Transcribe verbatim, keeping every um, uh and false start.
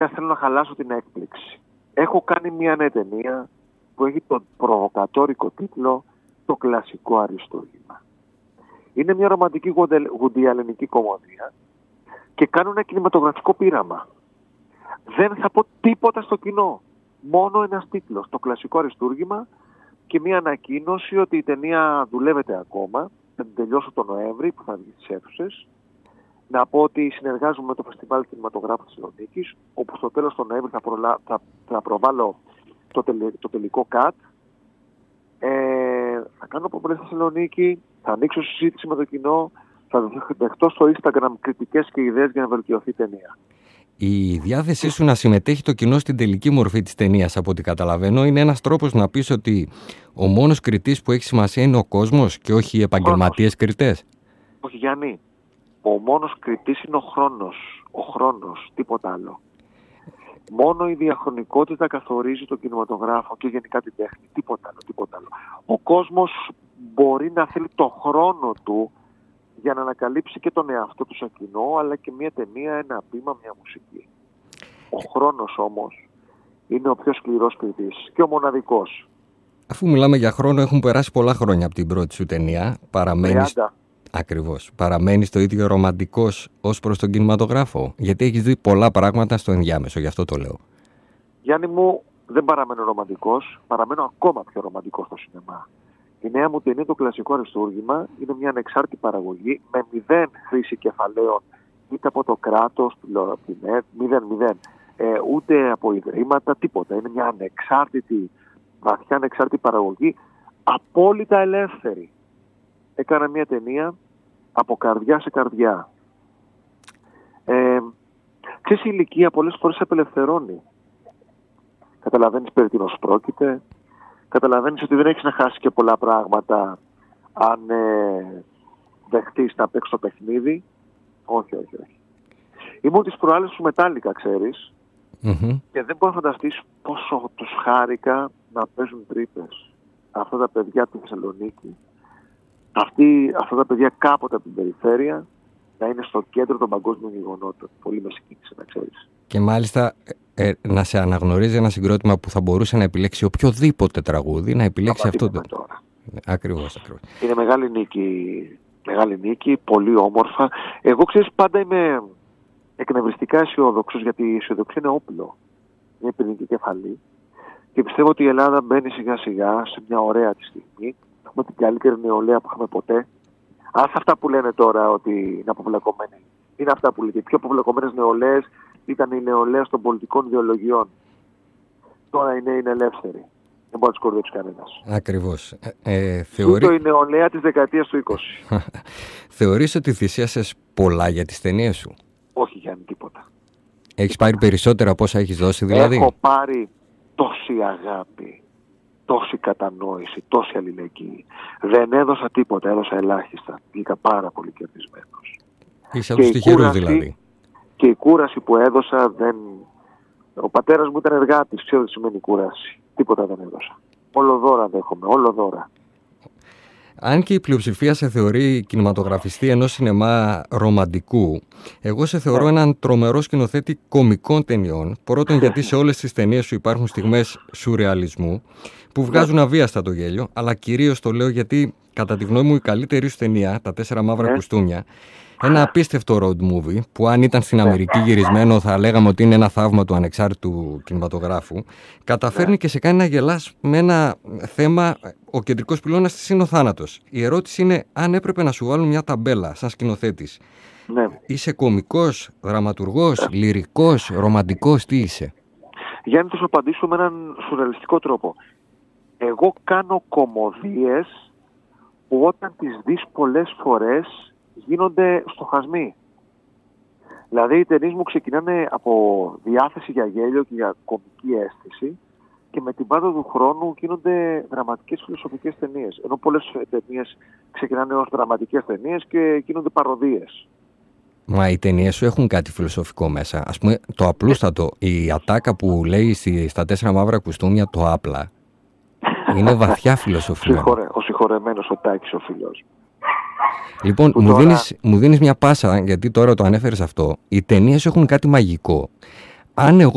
θέλω να χαλάσω την έκπληξη. Έχω κάνει μια νέα ταινία που έχει τον προβοκατόρικο τίτλο «Το κλασικό αριστούργημα». Είναι μια ρομαντική γουντιαλενική κομμωδία και κάνω ένα κινηματογραφικό πείραμα. Δεν θα πω τίποτα στο κοινό. Μόνο ένας τίτλος, «Το κλασικό αριστούργημα», και μια ανακοίνωση ότι η ταινία δουλεύεται ακόμα. Θα την τελειώσω τον Νοέμβρη που θα βγει στις αίθουσες. Να πω ότι συνεργάζομαι με το Φεστιβάλ Κινηματογράφου της Θεσσαλονίκης, όπου στο τέλος του Νοέμβρη θα, προλα... θα... θα προβάλλω το, τελε... το τελικό cut. Ε... Θα κάνω προβολές στη Θεσσαλονίκη, θα ανοίξω συζήτηση με το κοινό, θα δεχτώ στο Instagram κριτικές και ιδέες για να βελτιωθεί η ταινία. Η διάθεσή σου να συμμετέχει το κοινό στην τελική μορφή της ταινίας, από ό,τι καταλαβαίνω, είναι ένας τρόπος να πεις ότι ο μόνος κριτής που έχει σημασία είναι ο κόσμος και όχι οι επαγγελματίες κριτές. Όχι, Γιάννη. Ο μόνος κριτής είναι ο χρόνος. Ο χρόνος, τίποτα άλλο. Μόνο η διαχρονικότητα καθορίζει τον κινηματογράφο και γενικά την τέχνη. Τίποτα άλλο, τίποτα άλλο. Ο κόσμος μπορεί να θέλει το χρόνο του για να ανακαλύψει και τον εαυτό του σαν κοινό, αλλά και μια ταινία, ένα ποίημα, μια μουσική. Ο χρόνος όμως είναι ο πιο σκληρός κριτής και ο μοναδικός. Αφού μιλάμε για χρόνο, έχουν περάσει πολλά χρόνια από την πρώτη σου ταινία. Παραμένεις... Ακριβώς. Παραμένεις το ίδιο ρομαντικός ως προς τον κινηματογράφο? Γιατί έχεις δει πολλά πράγματα στο ενδιάμεσο, γι' αυτό το λέω. Γιάννη μου, δεν παραμένω ρομαντικός, παραμένω ακόμα πιο ρομαντικός στο σινεμά. Η νέα μου ταινία, «Το κλασικό αριστούργημα», είναι μια ανεξάρτητη παραγωγή με μηδέν χρήση κεφαλαίων είτε από το κράτος, μηδέν, μηδέν, ε, ούτε από ιδρύματα, τίποτα. Είναι μια ανεξάρτητη, βαθιά ανεξάρτητη παραγωγή, απόλυτα ελεύθερη. Έκανα μια ταινία από καρδιά σε καρδιά. Ε, ξέρεις, η ηλικία πολλές φορές απελευθερώνει. Καταλαβαίνεις περί τίνος πρόκειται. Καταλαβαίνεις ότι δεν έχεις να χάσεις και πολλά πράγματα αν ε, δεχτείς να παίξεις το παιχνίδι. Όχι, όχι, όχι. Ήμουν τις προάλλες σου Μετάλλικα, ξέρεις. Mm-hmm. Και δεν μπορώ να φανταστείς πόσο τους χάρηκα να παίζουν τρύπες. Αυτά τα παιδιά του Θεσσαλονίκη. Αυτοί, αυτά τα παιδιά κάποτε από την περιφέρεια να είναι στο κέντρο των παγκόσμιων γεγονότων. Πολύ με συγκίνησε, να ξέρεις. Και μάλιστα ε, να σε αναγνωρίζει ένα συγκρότημα που θα μπορούσε να επιλέξει οποιοδήποτε τραγούδι, να επιλέξει αυτό το. Τώρα. Ακριβώς, ακριβώς. Είναι μεγάλη νίκη, μεγάλη νίκη, πολύ όμορφα. Εγώ, ξέρεις, πάντα είμαι εκνευριστικά αισιόδοξος, γιατί η αισιοδοξία είναι όπλο. Μια πυρηνική κεφαλή. Και πιστεύω ότι η Ελλάδα μπαίνει σιγά σιγά σε μια ωραία τη στιγμή. Έχουμε την καλύτερη νεολαία που είχαμε ποτέ. Άσε αυτά που λένε τώρα ότι είναι αποπλακωμένοι. Είναι αυτά που λένε. Οι πιο αποπλακωμένες νεολαίες ήταν η νεολαία των πολιτικών ιδεολογιών. Τώρα οι νέοι είναι ελεύθεροι. Δεν μπορεί να τους κορδέψει κανένας. Ακριβώς. Ε, ε, θεωρεί... Τούτο η νεολαία της δεκαετίας του είκοσι. Θεωρείς ότι θυσίασες πολλά για τις ταινίες σου? Όχι, Γιάννη, τίποτα. Έχεις πάρει περισσότερα από όσα έχεις δώσει, δηλαδή? Έχω πάρει τόση αγάπη, τόση κατανόηση, τόση αλληλεγγύη. Δεν έδωσα τίποτα, έδωσα ελάχιστα. Βγήκα πάρα πολύ κερδισμένος. Είσαι από τους τυχερούς δηλαδή. Και η κούραση που έδωσα δεν... Ο πατέρας μου ήταν εργάτης, ξέρω τι σημαίνει κούραση. Τίποτα δεν έδωσα. Όλο δώρα δέχομαι, όλο δώρα. Αν και η πλειοψηφία σε θεωρεί κινηματογραφιστή ενός σινεμά ρομαντικού, εγώ σε θεωρώ yeah. έναν τρομερό σκηνοθέτη κωμικών ταινιών. Πρώτον, γιατί σε όλες τις ταινίες σου υπάρχουν στιγμές σουρεαλισμού που βγάζουν yeah. αβίαστα το γέλιο, αλλά κυρίως το λέω γιατί, κατά τη γνώμη μου, η καλύτερη σου ταινία, Τα Τέσσερα Μαύρα yeah. Κουστούμια, ένα απίστευτο road movie που αν ήταν στην Αμερική γυρισμένο θα λέγαμε ότι είναι ένα θαύμα του ανεξάρτητου κινηματογράφου, καταφέρνει και σε κάνει να γελάς με ένα θέμα, ο κεντρικός πυλώνας της είναι ο θάνατος. Η ερώτηση είναι αν έπρεπε να σου βάλουν μια ταμπέλα σαν σκηνοθέτης. Ναι. Είσαι κωμικός, δραματουργός, ναι. λυρικός, ρομαντικός, τι είσαι? Γιάννη, θα σου απαντήσω με έναν σουρεαλιστικό τρόπο. Εγώ κάνω κωμωδίες που όταν τις δεις πολλές φορές γίνονται στοχασμοί. Δηλαδή οι ταινίες μου ξεκινάνε από διάθεση για γέλιο και για κωμική αίσθηση και με την πάροδο του χρόνου γίνονται δραματικές φιλοσοφικές ταινίες. Ενώ πολλές ταινίες ξεκινάνε ως δραματικές ταινίες και γίνονται παροδίες. Μα οι ταινίες σου έχουν κάτι φιλοσοφικό μέσα. Ας πούμε το απλούστατο, η ατάκα που λέει στα Τέσσερα Μαύρα Κουστούμια, το άπλα, είναι βαθιά φιλοσοφία. Ο συγχωρεμένος ο Τάκης ο φίλος. Λοιπόν, μου, τώρα... δίνεις, μου δίνεις μια πάσα, γιατί τώρα το ανέφερες αυτό. Οι ταινίες έχουν κάτι μαγικό. Αν εγώ